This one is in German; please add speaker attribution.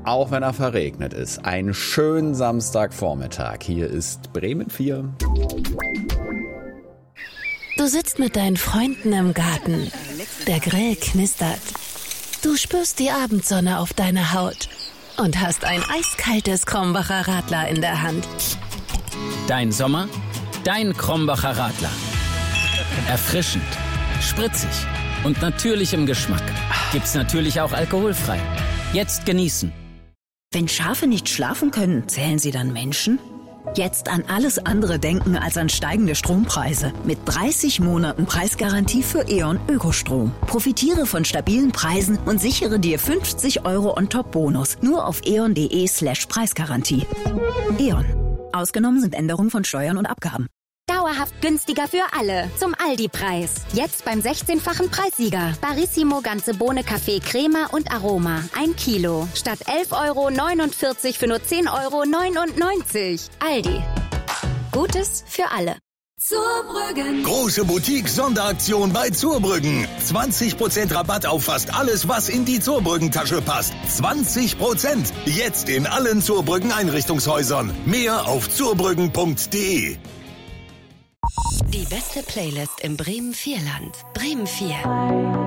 Speaker 1: auch wenn er verregnet ist. Einen schönen Samstagvormittag. Hier ist Bremen 4.
Speaker 2: Du sitzt mit deinen Freunden im Garten. Der Grill knistert. Du spürst die Abendsonne auf deiner Haut und hast ein eiskaltes Krombacher Radler in der Hand.
Speaker 3: Dein Sommer, dein Krombacher Radler. Erfrischend, spritzig und natürlich im Geschmack. Gibt's natürlich auch alkoholfrei. Jetzt genießen.
Speaker 4: Wenn Schafe nicht schlafen können, zählen sie dann Menschen? Jetzt an alles andere denken als an steigende Strompreise. Mit 30 Monaten Preisgarantie für E.ON Ökostrom. Profitiere von stabilen Preisen und sichere dir 50 € on-top-Bonus. Nur auf eon.de/Preisgarantie. E.ON. Ausgenommen sind Änderungen von Steuern und Abgaben.
Speaker 5: Dauerhaft günstiger für alle. Zum Aldi-Preis. Jetzt beim 16-fachen Preissieger. Barissimo ganze Bohne, Kaffee, Crema und Aroma. 1 Kilo. Statt 11,49 € für nur 10,99 €. Aldi. Gutes für alle.
Speaker 6: Zurbrüggen. Große Boutique-Sonderaktion bei Zurbrüggen. 20% Rabatt auf fast alles, was in die Zurbrüggen-Tasche passt. 20%. Jetzt in allen Zurbrüggen-Einrichtungshäusern. Mehr auf zurbrüggen.de.
Speaker 2: Die beste Playlist im Bremen 4 Land. Bremen 4.